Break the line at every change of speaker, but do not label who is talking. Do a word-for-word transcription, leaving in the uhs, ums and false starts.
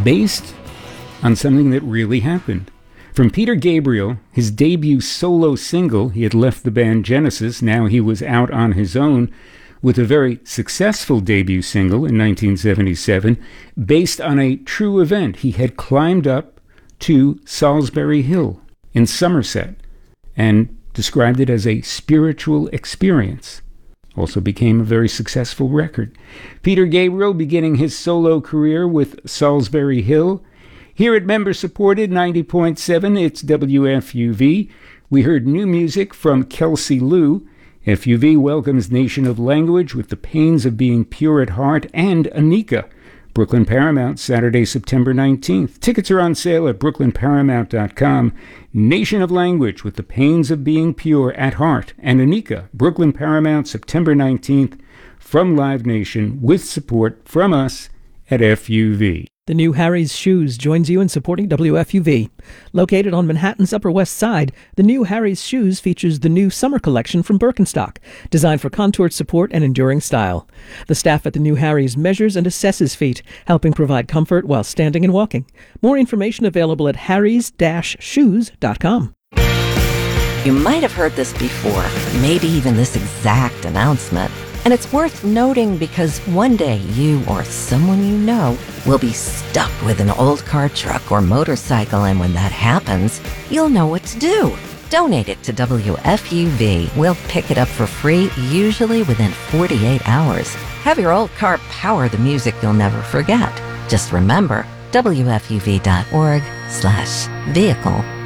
based on something that really happened. From Peter Gabriel, his debut solo single, he had left the band Genesis, now he was out on his own with a very successful debut single in nineteen seventy-seven, based on a true event. He had climbed up to Salisbury Hill in Somerset and described it as a spiritual experience. Also became a very successful record. Peter Gabriel beginning his solo career with Salisbury Hill. Here at member-supported ninety point seven, it's W F U V. We heard new music from Kelsey Lou. F U V welcomes Nation of Language with The Pains of Being Pure at Heart and Anika. Brooklyn Paramount, Saturday, September nineteenth. Tickets are on sale at brooklyn paramount dot com. Nation of Language with The Pains of Being Pure at Heart and Anika. Brooklyn Paramount, September nineteenth. From Live Nation with support from us at F U V.
The new Harry's Shoes joins you in supporting W F U V. Located on Manhattan's Upper West Side, the new Harry's Shoes features the new summer collection from Birkenstock, designed for contoured support and enduring style. The staff at the new Harry's measures and assesses feet, helping provide comfort while standing and walking. More information available at harrys dash shoes dot com.
You might have heard this before, maybe even this exact announcement. And it's worth noting because one day you or someone you know will be stuck with an old car, truck, or motorcycle, and when that happens, you'll know what to do. Donate it to W F U V. We'll pick it up for free, usually within forty-eight hours. Have your old car power the music you'll never forget. Just remember, W F U V dot org slash vehicle